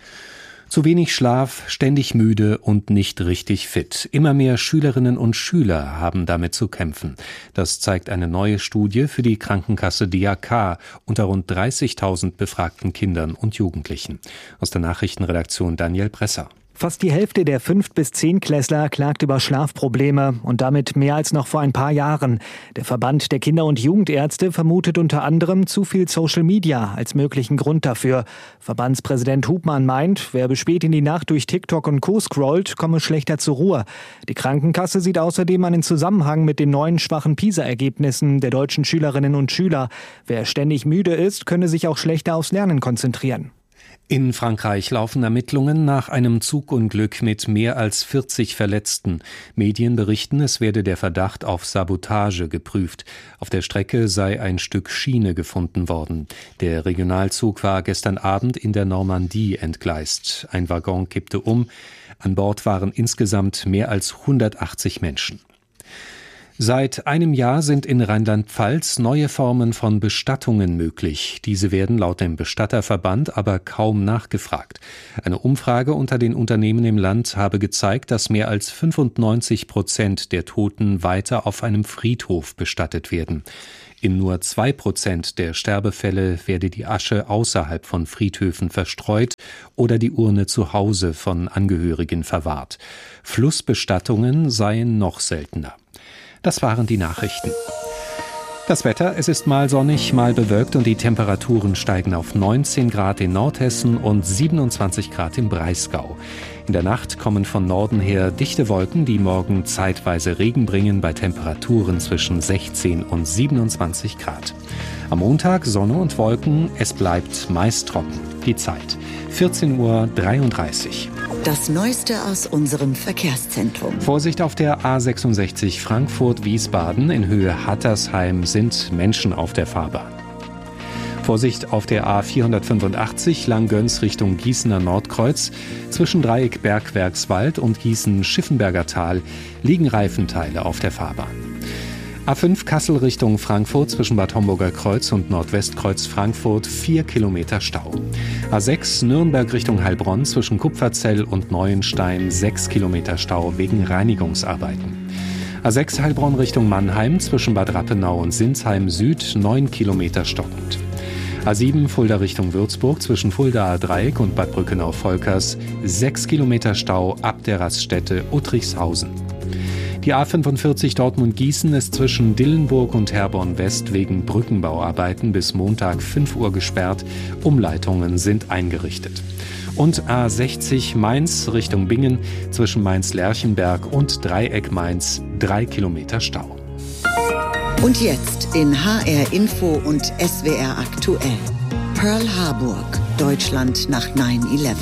Zu wenig Schlaf, ständig müde und nicht richtig fit. Immer mehr Schülerinnen und Schüler haben damit zu kämpfen. Das zeigt eine neue Studie für die Krankenkasse DAK unter rund 30.000 befragten Kindern und Jugendlichen. Aus der Nachrichtenredaktion Daniel Bresser. Fast die Hälfte der 5- bis 10-Klässler klagt über Schlafprobleme und damit mehr als noch vor ein paar Jahren. Der Verband der Kinder- und Jugendärzte vermutet unter anderem zu viel Social Media als möglichen Grund dafür. Verbandspräsident Hubmann meint, wer bis spät in die Nacht durch TikTok und Co. scrollt, komme schlechter zur Ruhe. Die Krankenkasse sieht außerdem einen Zusammenhang mit den neuen schwachen PISA-Ergebnissen der deutschen Schülerinnen und Schüler. Wer ständig müde ist, könne sich auch schlechter aufs Lernen konzentrieren. In Frankreich laufen Ermittlungen nach einem Zugunglück mit mehr als 40 Verletzten. Medien berichten, es werde der Verdacht auf Sabotage geprüft. Auf der Strecke sei ein Stück Schiene gefunden worden. Der Regionalzug war gestern Abend in der Normandie entgleist. Ein Waggon kippte um. An Bord waren insgesamt mehr als 180 Menschen. Seit einem Jahr sind in Rheinland-Pfalz neue Formen von Bestattungen möglich. Diese werden laut dem Bestatterverband aber kaum nachgefragt. Eine Umfrage unter den Unternehmen im Land habe gezeigt, dass mehr als 95% der Toten weiter auf einem Friedhof bestattet werden. In nur 2% der Sterbefälle werde die Asche außerhalb von Friedhöfen verstreut oder die Urne zu Hause von Angehörigen verwahrt. Flussbestattungen seien noch seltener. Das waren die Nachrichten. Das Wetter, es ist mal sonnig, mal bewölkt und die Temperaturen steigen auf 19 Grad in Nordhessen und 27 Grad im Breisgau. In der Nacht kommen von Norden her dichte Wolken, die morgen zeitweise Regen bringen bei Temperaturen zwischen 16 und 27 Grad. Am Montag Sonne und Wolken, es bleibt meist trocken. Die Zeit 14:33 Uhr. Das Neueste aus unserem Verkehrszentrum. Vorsicht auf der A66 Frankfurt-Wiesbaden in Höhe Hattersheim sind Menschen auf der Fahrbahn. Vorsicht auf der A485 Langgöns Richtung Gießener Nordkreuz. Zwischen Dreieck Bergwerkswald und Gießen-Schiffenberger Tal liegen Reifenteile auf der Fahrbahn. A5 Kassel Richtung Frankfurt zwischen Bad Homburger Kreuz und Nordwestkreuz Frankfurt 4 Kilometer Stau. A6 Nürnberg Richtung Heilbronn zwischen Kupferzell und Neuenstein 6 Kilometer Stau wegen Reinigungsarbeiten. A6 Heilbronn Richtung Mannheim zwischen Bad Rappenau und Sinsheim Süd 9 Kilometer stockend. A7 Fulda Richtung Würzburg zwischen Fuldaer Dreieck und Bad Brückenau-Volkers 6 Kilometer Stau ab der Raststätte Uttrichshausen. Die A45 Dortmund-Gießen ist zwischen Dillenburg und Herborn-West wegen Brückenbauarbeiten bis Montag 5 Uhr gesperrt. Umleitungen sind eingerichtet. Und A60 Mainz Richtung Bingen zwischen Mainz-Lerchenberg und Dreieck Mainz 3 Kilometer Stau. Und jetzt in HR Info und SWR aktuell. Pearl Harbor, Deutschland nach 9/11.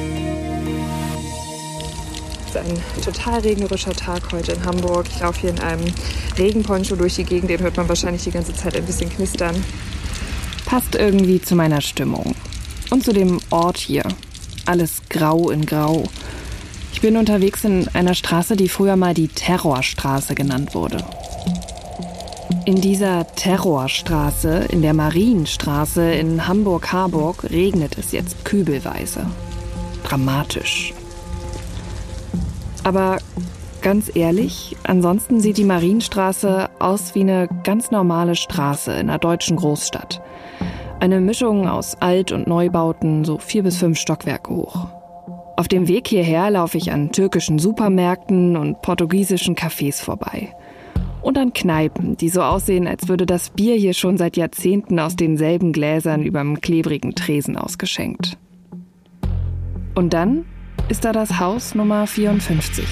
Es ist ein total regnerischer Tag heute in Hamburg. Ich laufe hier in einem Regenponcho durch die Gegend, den hört man wahrscheinlich die ganze Zeit ein bisschen knistern. Passt irgendwie zu meiner Stimmung. Und zu dem Ort hier. Alles grau in grau. Ich bin unterwegs in einer Straße, die früher mal die Terrorstraße genannt wurde. In dieser Terrorstraße, in der Marienstraße in Hamburg-Harburg, regnet es jetzt kübelweise. Dramatisch. Aber ganz ehrlich, ansonsten sieht die Marienstraße aus wie eine ganz normale Straße in einer deutschen Großstadt. Eine Mischung aus Alt- und Neubauten, so 4 bis 5 Stockwerke hoch. Auf dem Weg hierher laufe ich an türkischen Supermärkten und portugiesischen Cafés vorbei. Und an Kneipen, die so aussehen, als würde das Bier hier schon seit Jahrzehnten aus denselben Gläsern überm klebrigen Tresen ausgeschenkt. Und dann ist da das Haus Nummer 54.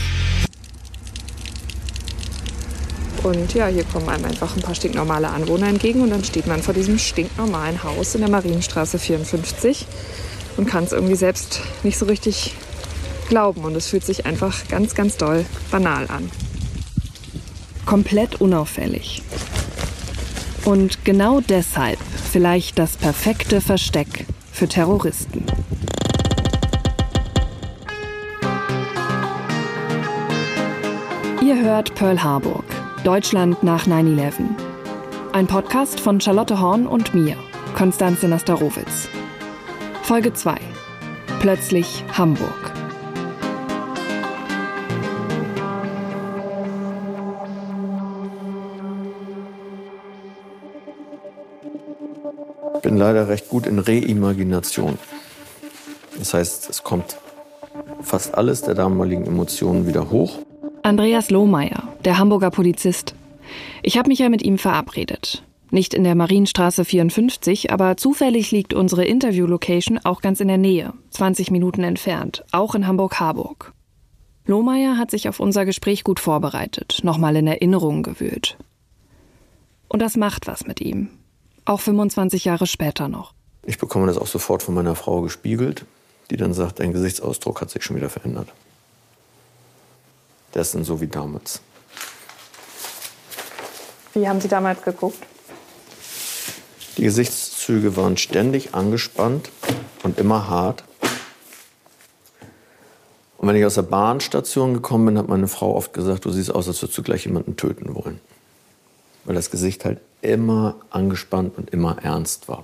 Und ja, hier kommen einem einfach ein paar stinknormale Anwohner entgegen und dann steht man vor diesem stinknormalen Haus in der Marienstraße 54 und kann es irgendwie selbst nicht so richtig glauben. Und es fühlt sich einfach ganz, ganz doll banal an. Komplett unauffällig. Und genau deshalb vielleicht das perfekte Versteck für Terroristen. Ihr hört Pearl Harbor, Deutschland nach 9/11. Ein Podcast von Charlotte Horn und mir, Konstanze Nasterowitz. Folge 2. Plötzlich Hamburg. Ich bin leider recht gut in Reimagination. Das heißt, es kommt fast alles der damaligen Emotionen wieder hoch. Andreas Lohmeier, der Hamburger Polizist. Ich habe mich ja mit ihm verabredet. Nicht in der Marienstraße 54, aber zufällig liegt unsere Interview-Location auch ganz in der Nähe, 20 Minuten entfernt, auch in Hamburg-Harburg. Lohmeier hat sich auf unser Gespräch gut vorbereitet, nochmal in Erinnerungen gewühlt. Und das macht was mit ihm. Auch 25 Jahre später noch. Ich bekomme das auch sofort von meiner Frau gespiegelt, die dann sagt, dein Gesichtsausdruck hat sich schon wieder verändert. Der ist dann so wie damals. Wie haben Sie damals geguckt? Die Gesichtszüge waren ständig angespannt und immer hart. Und wenn ich aus der Bahnstation gekommen bin, hat meine Frau oft gesagt, du siehst aus, als würdest du gleich jemanden töten wollen. Weil das Gesicht halt immer angespannt und immer ernst war.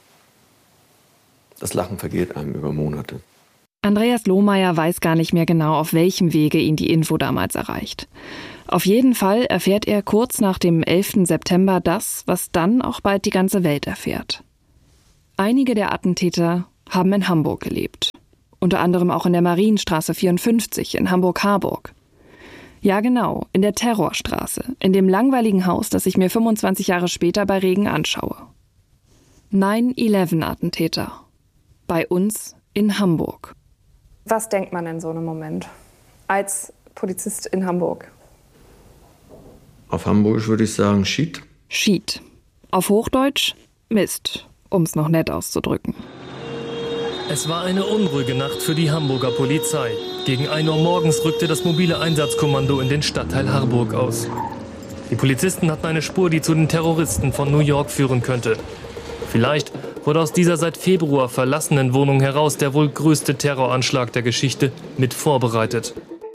Das Lachen vergeht einem über Monate. Andreas Lohmeier weiß gar nicht mehr genau, auf welchem Wege ihn die Info damals erreicht. Auf jeden Fall erfährt er kurz nach dem 11. September das, was dann auch bald die ganze Welt erfährt. Einige der Attentäter haben in Hamburg gelebt. Unter anderem auch in der Marienstraße 54 in Hamburg-Harburg. Ja genau, in der Terrorstraße, in dem langweiligen Haus, das ich mir 25 Jahre später bei Regen anschaue. 9/11-Attentäter. Bei uns in Hamburg. Was denkt man in so einem Moment als Polizist in Hamburg? Auf Hamburgisch würde ich sagen, Schied. Schied. Auf Hochdeutsch Mist, um es noch nett auszudrücken. Es war eine unruhige Nacht für die Hamburger Polizei. Gegen 1 Uhr morgens rückte das mobile Einsatzkommando in den Stadtteil Harburg aus. Die Polizisten hatten eine Spur, die zu den Terroristen von New York führen könnte. Vielleicht wurde aus dieser seit Februar verlassenen Wohnung heraus der wohl größte Terroranschlag der Geschichte mit vorbereitet.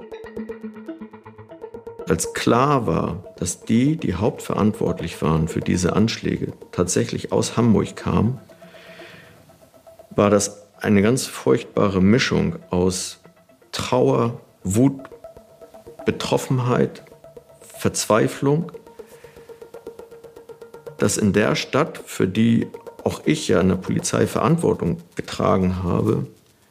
Als klar war, dass die hauptverantwortlich waren für diese Anschläge, tatsächlich aus Hamburg kamen, war das eine ganz furchtbare Mischung aus Trauer, Wut, Betroffenheit, Verzweiflung, dass in der Stadt, für die auch ich ja in der Polizei Verantwortung getragen habe,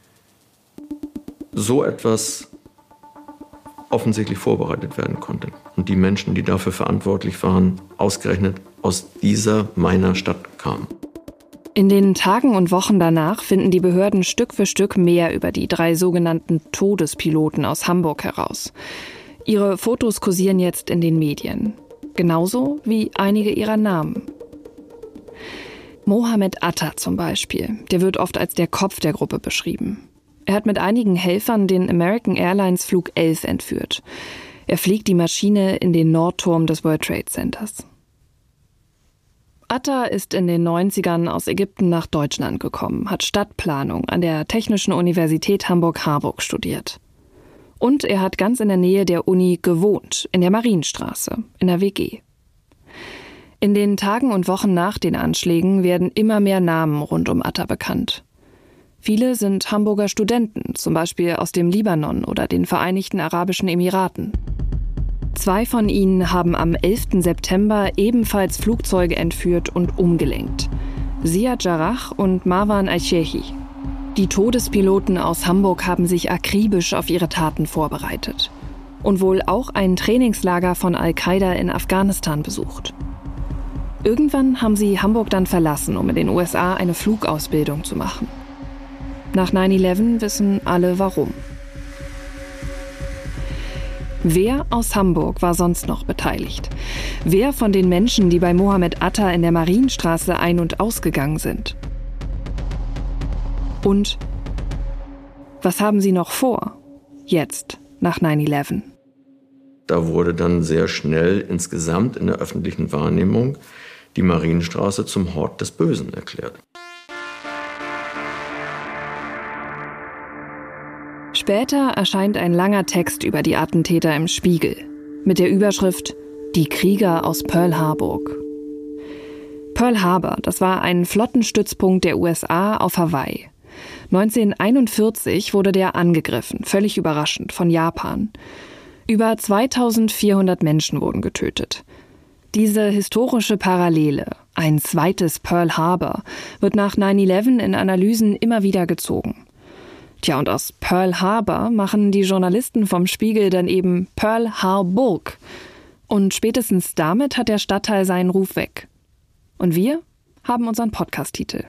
so etwas offensichtlich vorbereitet werden konnte. Und die Menschen, die dafür verantwortlich waren, ausgerechnet aus dieser meiner Stadt kamen. In den Tagen und Wochen danach finden die Behörden Stück für Stück mehr über die 3 sogenannten Todespiloten aus Hamburg heraus. Ihre Fotos kursieren jetzt in den Medien. Genauso wie einige ihrer Namen. Mohammed Atta zum Beispiel, der wird oft als der Kopf der Gruppe beschrieben. Er hat mit einigen Helfern den American Airlines Flug 11 entführt. Er fliegt die Maschine in den Nordturm des World Trade Centers. Atta ist in den 90ern aus Ägypten nach Deutschland gekommen, hat Stadtplanung an der Technischen Universität Hamburg-Harburg studiert. Und er hat ganz in der Nähe der Uni gewohnt, in der Marienstraße, in der WG. In den Tagen und Wochen nach den Anschlägen werden immer mehr Namen rund um Atta bekannt. Viele sind Hamburger Studenten, zum Beispiel aus dem Libanon oder den Vereinigten Arabischen Emiraten. 2 von ihnen haben am 11. September ebenfalls Flugzeuge entführt und umgelenkt. Ziad Jarrah und Marwan al-Shehi. Die Todespiloten aus Hamburg haben sich akribisch auf ihre Taten vorbereitet. Und wohl auch ein Trainingslager von Al-Qaida in Afghanistan besucht. Irgendwann haben sie Hamburg dann verlassen, um in den USA eine Flugausbildung zu machen. Nach 9/11 wissen alle warum. Wer aus Hamburg war sonst noch beteiligt? Wer von den Menschen, die bei Mohammed Atta in der Marienstraße ein- und ausgegangen sind? Und was haben sie noch vor? Jetzt, nach 9/11. Da wurde dann sehr schnell insgesamt in der öffentlichen Wahrnehmung die Marienstraße zum Hort des Bösen erklärt. Später erscheint ein langer Text über die Attentäter im Spiegel mit der Überschrift »Die Krieger aus Pearl Harbor«. Pearl Harbor, das war ein Flottenstützpunkt der USA auf Hawaii. 1941 wurde der angegriffen, völlig überraschend, von Japan. Über 2400 Menschen wurden getötet. Diese historische Parallele, ein zweites Pearl Harbor, wird nach 9/11 in Analysen immer wieder gezogen. Tja, und aus Pearl Harbor machen die Journalisten vom Spiegel dann eben Pearl Harburg. Und spätestens damit hat der Stadtteil seinen Ruf weg. Und wir haben unseren Podcast-Titel.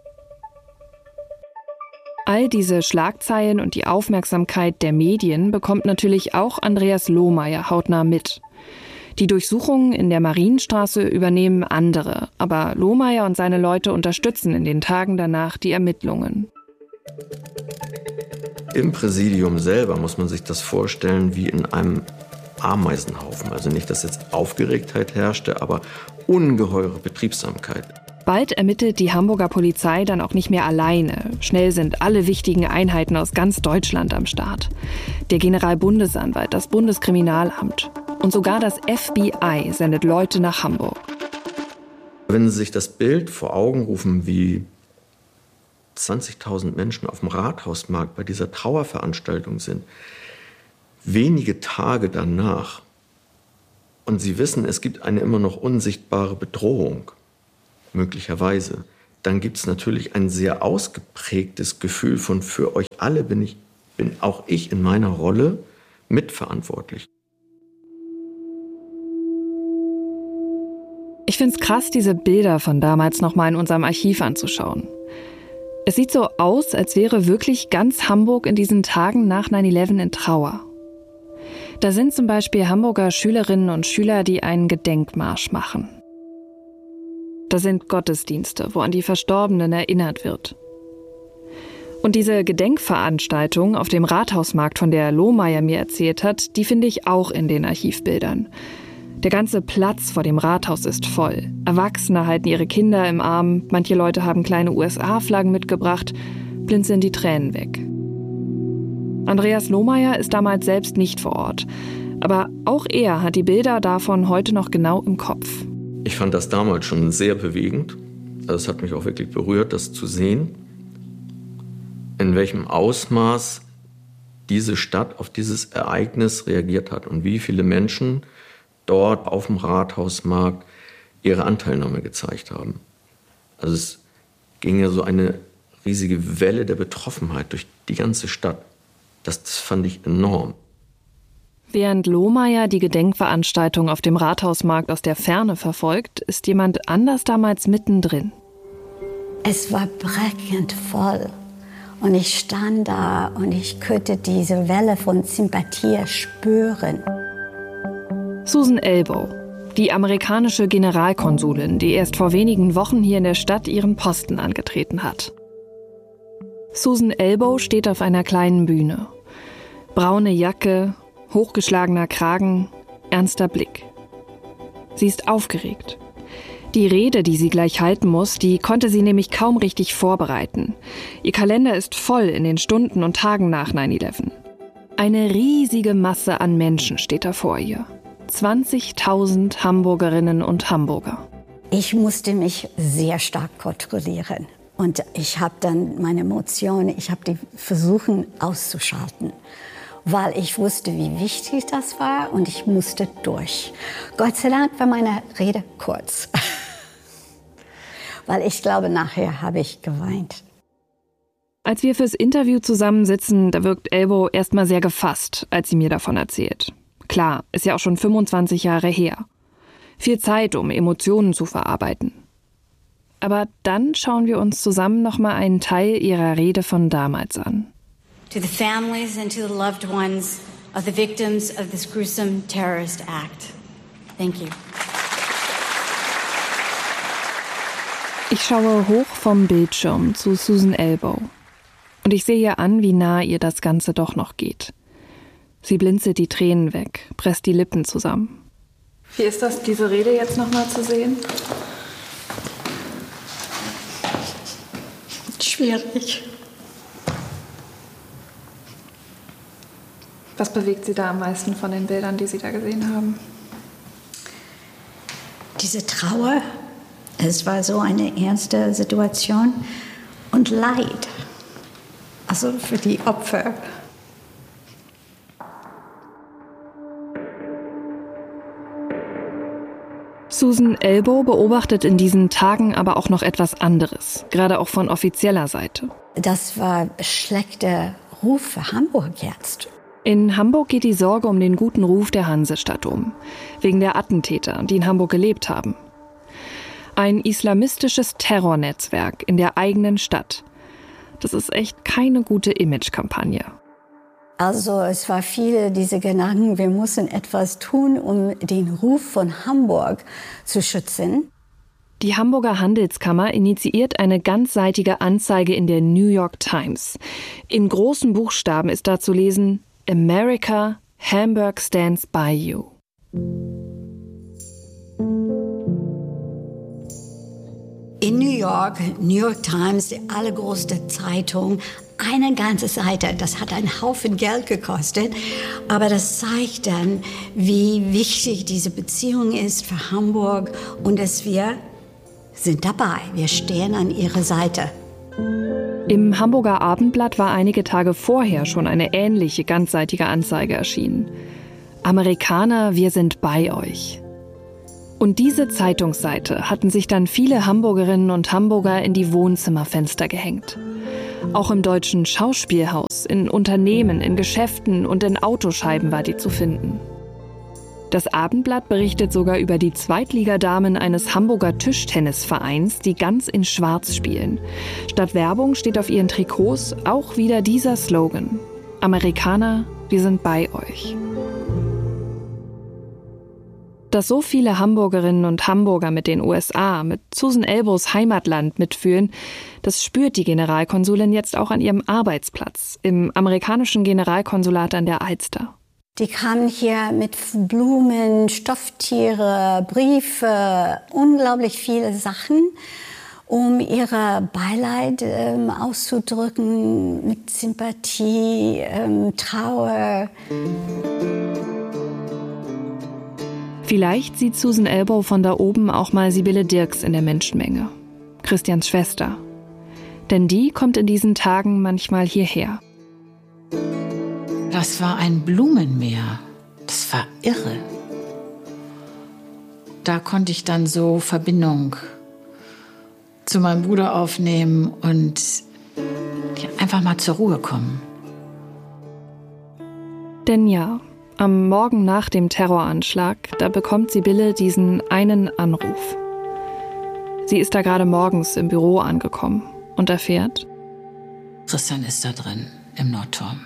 All diese Schlagzeilen und die Aufmerksamkeit der Medien bekommt natürlich auch Andreas Lohmeier hautnah mit. Die Durchsuchungen in der Marienstraße übernehmen andere, aber Lohmeier und seine Leute unterstützen in den Tagen danach die Ermittlungen. Im Präsidium selber muss man sich das vorstellen wie in einem Ameisenhaufen. Also nicht, dass jetzt Aufgeregtheit herrschte, aber ungeheure Betriebsamkeit. Bald ermittelt die Hamburger Polizei dann auch nicht mehr alleine. Schnell sind alle wichtigen Einheiten aus ganz Deutschland am Start. Der Generalbundesanwalt, das Bundeskriminalamt und sogar das FBI sendet Leute nach Hamburg. Wenn Sie sich das Bild vor Augen rufen, wie 20.000 Menschen auf dem Rathausmarkt bei dieser Trauerveranstaltung sind, wenige Tage danach, und Sie wissen, es gibt eine immer noch unsichtbare Bedrohung, möglicherweise, dann gibt es natürlich ein sehr ausgeprägtes Gefühl von, für euch alle bin auch ich in meiner Rolle mitverantwortlich. Ich finde es krass, diese Bilder von damals nochmal in unserem Archiv anzuschauen. Es sieht so aus, als wäre wirklich ganz Hamburg in diesen Tagen nach 9/11 in Trauer. Da sind zum Beispiel Hamburger Schülerinnen und Schüler, die einen Gedenkmarsch machen. Da sind Gottesdienste, wo an die Verstorbenen erinnert wird. Und diese Gedenkveranstaltung auf dem Rathausmarkt, von der Lohmeier mir erzählt hat, die finde ich auch in den Archivbildern. Der ganze Platz vor dem Rathaus ist voll. Erwachsene halten ihre Kinder im Arm, manche Leute haben kleine USA-Flaggen mitgebracht, blinzeln die Tränen weg. Andreas Lohmeier ist damals selbst nicht vor Ort, aber auch er hat die Bilder davon heute noch genau im Kopf. Ich fand das damals schon sehr bewegend. Also es hat mich auch wirklich berührt, das zu sehen, in welchem Ausmaß diese Stadt auf dieses Ereignis reagiert hat und wie viele Menschen dort auf dem Rathausmarkt ihre Anteilnahme gezeigt haben. Also es ging ja so eine riesige Welle der Betroffenheit durch die ganze Stadt. Das fand ich enorm. Während Lohmeier die Gedenkveranstaltung auf dem Rathausmarkt aus der Ferne verfolgt, ist jemand anders damals mittendrin. Es war brechend voll und ich stand da und ich konnte diese Welle von Sympathie spüren. Susan Elbow, die amerikanische Generalkonsulin, die erst vor wenigen Wochen hier in der Stadt ihren Posten angetreten hat. Susan Elbow steht auf einer kleinen Bühne. Braune Jacke, hochgeschlagener Kragen, ernster Blick. Sie ist aufgeregt. Die Rede, die sie gleich halten muss, die konnte sie nämlich kaum richtig vorbereiten. Ihr Kalender ist voll in den Stunden und Tagen nach 9/11. Eine riesige Masse an Menschen steht da vor ihr. 20.000 Hamburgerinnen und Hamburger. Ich musste mich sehr stark kontrollieren. Und ich habe dann meine Emotionen, ich habe die versucht auszuschalten. Weil ich wusste, wie wichtig das war und ich musste durch. Gott sei Dank war meine Rede kurz. Weil ich glaube, nachher habe ich geweint. Als wir fürs Interview zusammensitzen, da wirkt Elbow erstmal sehr gefasst, als sie mir davon erzählt. Klar, ist ja auch schon 25 Jahre her. Viel Zeit, um Emotionen zu verarbeiten. Aber dann schauen wir uns zusammen nochmal einen Teil ihrer Rede von damals an. To the families and to the loved ones of the victims of this gruesome terrorist act. Thank you. Ich schaue hoch vom Bildschirm zu Susan Elbow. Und ich sehe ihr an, wie nah ihr das Ganze doch noch geht. Sie blinzelt die Tränen weg, presst die Lippen zusammen. Wie ist das, diese Rede jetzt nochmal zu sehen? Schwierig. Was bewegt Sie da am meisten von den Bildern, die Sie da gesehen haben? Diese Trauer, es war so eine ernste Situation und Leid, also für die Opfer. Susan Elbow beobachtet in diesen Tagen aber auch noch etwas anderes, gerade auch von offizieller Seite. Das war schlechte Ruf für Hamburg jetzt? In Hamburg geht die Sorge um den guten Ruf der Hansestadt um. Wegen der Attentäter, die in Hamburg gelebt haben. Ein islamistisches Terrornetzwerk in der eigenen Stadt. Das ist echt keine gute Imagekampagne. Also es war viele diese Gedanken, wir müssen etwas tun, um den Ruf von Hamburg zu schützen. Die Hamburger Handelskammer initiiert eine ganzseitige Anzeige in der New York Times. In großen Buchstaben ist da zu lesen: America, Hamburg stands by you. In New York Times, die allergrößte Zeitung, eine ganze Seite. Das hat einen Haufen Geld gekostet, aber das zeigt dann, wie wichtig diese Beziehung ist für Hamburg und dass wir sind dabei. Wir stehen an ihrer Seite. Im Hamburger Abendblatt war einige Tage vorher schon eine ähnliche ganzseitige Anzeige erschienen. Amerikaner, wir sind bei euch. Und diese Zeitungsseite hatten sich dann viele Hamburgerinnen und Hamburger in die Wohnzimmerfenster gehängt. Auch im Deutschen Schauspielhaus, in Unternehmen, in Geschäften und in Autoscheiben war die zu finden. Das Abendblatt berichtet sogar über die Zweitligadamen eines Hamburger Tischtennisvereins, die ganz in Schwarz spielen. Statt Werbung steht auf ihren Trikots auch wieder dieser Slogan: Amerikaner, wir sind bei euch. Dass so viele Hamburgerinnen und Hamburger mit den USA, mit Susan Elbos Heimatland mitfühlen, das spürt die Generalkonsulin jetzt auch an ihrem Arbeitsplatz, im amerikanischen Generalkonsulat an der Alster. Die kamen hier mit Blumen, Stofftiere, Briefe, unglaublich viele Sachen, um ihre Beileid auszudrücken, mit Sympathie, Trauer. Vielleicht sieht Susan Elbow von da oben auch mal Sibylle Dirks in der Menschenmenge. Christians Schwester. Denn die kommt in diesen Tagen manchmal hierher. Das war ein Blumenmeer. Das war irre. Da konnte ich dann so Verbindung zu meinem Bruder aufnehmen und einfach mal zur Ruhe kommen. Denn ja, am Morgen nach dem Terroranschlag, da bekommt Sibylle diesen einen Anruf. Sie ist da gerade morgens im Büro angekommen und erfährt: Christian ist da drin, im Nordturm.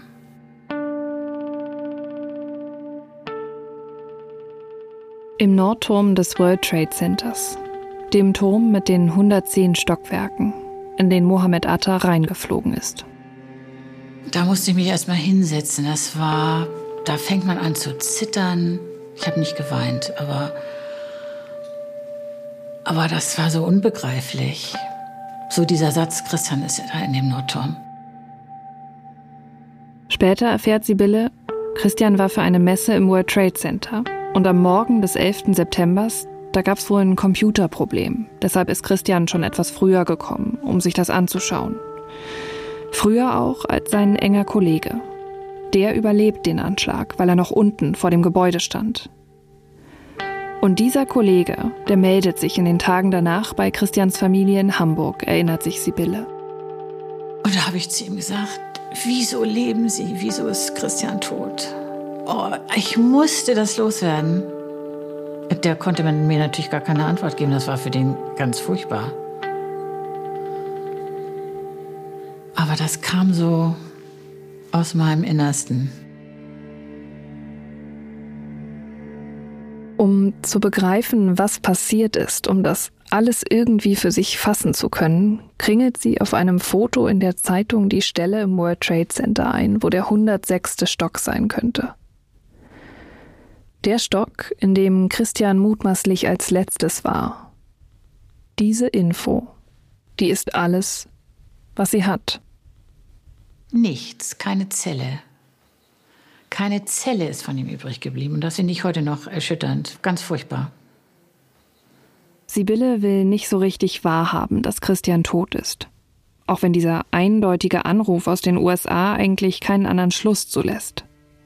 Im Nordturm des World Trade Centers, dem Turm mit den 110 Stockwerken, in den Mohammed Atta reingeflogen ist. Da musste ich mich erst mal hinsetzen. Da fängt man an zu zittern. Ich habe nicht geweint, aber das war so unbegreiflich. So dieser Satz: Christian ist da in dem Nordturm. Später erfährt Sibylle, Christian war für eine Messe im World Trade Center. Und am Morgen des 11. September, da gab es wohl ein Computerproblem. Deshalb ist Christian schon etwas früher gekommen, um sich das anzuschauen. Früher auch als sein enger Kollege. Der überlebt den Anschlag, weil er noch unten vor dem Gebäude stand. Und dieser Kollege, der meldet sich in den Tagen danach bei Christians Familie in Hamburg, erinnert sich Sibylle. Und da habe ich zu ihm gesagt: Wieso leben Sie? Wieso ist Christian tot? Oh, ich musste das loswerden. Der konnte mir natürlich gar keine Antwort geben. Das war für den ganz furchtbar. Aber das kam so aus meinem Innersten. Um zu begreifen, was passiert ist, um das alles irgendwie für sich fassen zu können, kringelt sie auf einem Foto in der Zeitung die Stelle im World Trade Center ein, wo der 106. Stock sein könnte. Der Stock, in dem Christian mutmaßlich als letztes war. Diese Info, die ist alles, was sie hat. Nichts, keine Zelle. Keine Zelle ist von ihm übrig geblieben. Und das finde ich heute noch erschütternd. Ganz furchtbar. Sibylle will nicht so richtig wahrhaben, dass Christian tot ist. Auch wenn dieser eindeutige Anruf aus den USA eigentlich keinen anderen Schluss zulässt.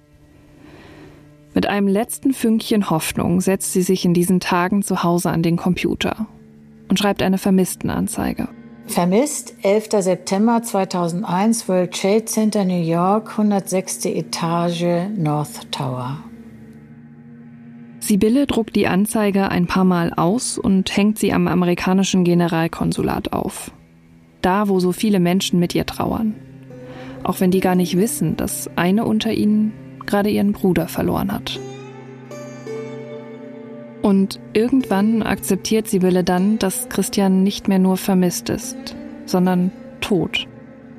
Mit einem letzten Fünkchen Hoffnung setzt sie sich in diesen Tagen zu Hause an den Computer und schreibt eine Vermisstenanzeige. Vermisst, 11. September 2001, World Trade Center, New York, 106. Etage, North Tower. Sibylle druckt die Anzeige ein paar Mal aus und hängt sie am amerikanischen Generalkonsulat auf. Da, wo so viele Menschen mit ihr trauern. Auch wenn die gar nicht wissen, dass eine unter ihnen gerade ihren Bruder verloren hat. Und irgendwann akzeptiert Sibylle dann, dass Christian nicht mehr nur vermisst ist, sondern tot.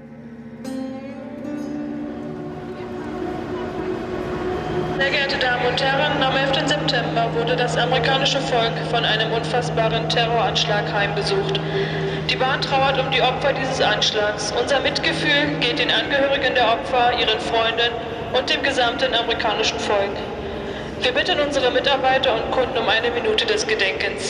Sehr geehrte Damen und Herren, am 11. September wurde das amerikanische Volk von einem unfassbaren Terroranschlag heimgesucht. Die Bahn trauert um die Opfer dieses Anschlags. Unser Mitgefühl geht den Angehörigen der Opfer, ihren Freunden und dem gesamten amerikanischen Volk. Wir bitten unsere Mitarbeiter und Kunden um eine Minute des Gedenkens.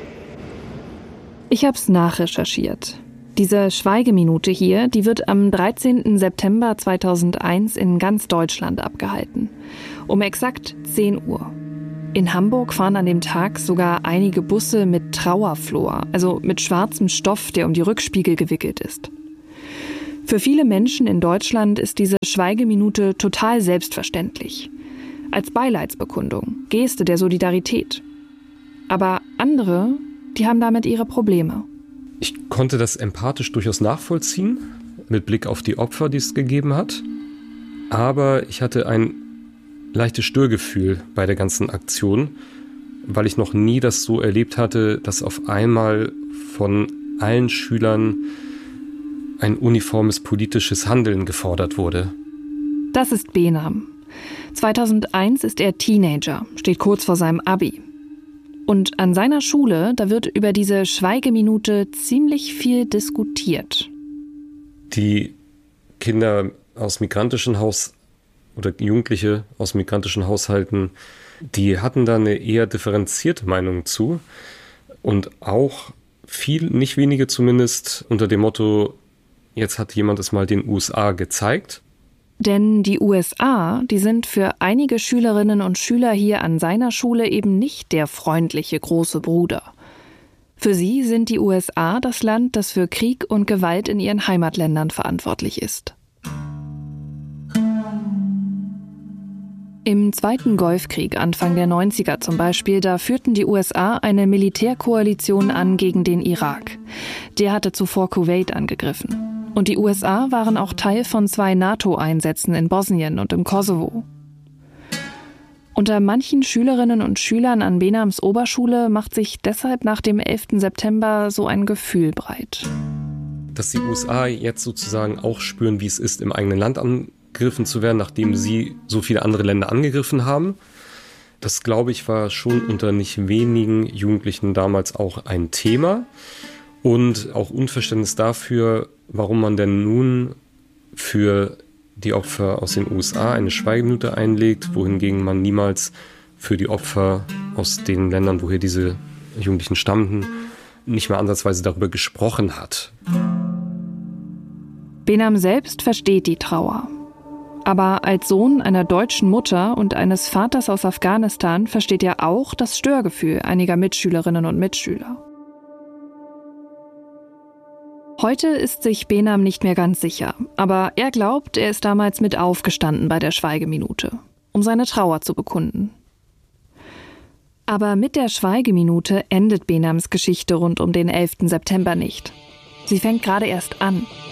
Ich hab's nachrecherchiert. Diese Schweigeminute hier, die wird am 13. September 2001 in ganz Deutschland abgehalten. Um exakt 10 Uhr. In Hamburg fahren an dem Tag sogar einige Busse mit Trauerflor, also mit schwarzem Stoff, der um die Rückspiegel gewickelt ist. Für viele Menschen in Deutschland ist diese Schweigeminute total selbstverständlich. Als Beileidsbekundung, Geste der Solidarität. Aber andere, die haben damit ihre Probleme. Ich konnte das empathisch durchaus nachvollziehen, mit Blick auf die Opfer, die es gegeben hat. Aber ich hatte ein leichtes Störgefühl bei der ganzen Aktion, weil ich noch nie das so erlebt hatte, dass auf einmal von allen Schülern ein uniformes politisches Handeln gefordert wurde. Das ist Behnam. 2001 ist er Teenager, steht kurz vor seinem Abi. Und an seiner Schule, da wird über diese Schweigeminute ziemlich viel diskutiert. Die Kinder aus migrantischen oder Jugendliche aus migrantischen Haushalten, die hatten da eine eher differenzierte Meinung zu. Und auch nicht wenige zumindest, unter dem Motto, jetzt hat jemand es mal den USA gezeigt. Denn die USA, die sind für einige Schülerinnen und Schüler hier an seiner Schule eben nicht der freundliche große Bruder. Für sie sind die USA das Land, das für Krieg und Gewalt in ihren Heimatländern verantwortlich ist. Im Zweiten Golfkrieg, Anfang der 90er zum Beispiel, da führten die USA eine Militärkoalition an gegen den Irak. Der hatte zuvor Kuwait angegriffen. Und die USA waren auch Teil von 2 NATO-Einsätzen in Bosnien und im Kosovo. Unter manchen Schülerinnen und Schülern an Behnams Oberschule macht sich deshalb nach dem 11. September so ein Gefühl breit. Dass die USA jetzt sozusagen auch spüren, wie es ist, im eigenen Land angegriffen zu werden, nachdem sie so viele andere Länder angegriffen haben. Das, glaube ich, war schon unter nicht wenigen Jugendlichen damals auch ein Thema. Und auch Unverständnis dafür, warum man denn nun für die Opfer aus den USA eine Schweigeminute einlegt, wohingegen man niemals für die Opfer aus den Ländern, woher diese Jugendlichen stammten, nicht mehr ansatzweise darüber gesprochen hat. Behnam selbst versteht die Trauer. Aber als Sohn einer deutschen Mutter und eines Vaters aus Afghanistan versteht er auch das Störgefühl einiger Mitschülerinnen und Mitschüler. Heute ist sich Behnam nicht mehr ganz sicher, aber er glaubt, er ist damals mit aufgestanden bei der Schweigeminute, um seine Trauer zu bekunden. Aber mit der Schweigeminute endet Behnams Geschichte rund um den 11. September nicht. Sie fängt gerade erst an.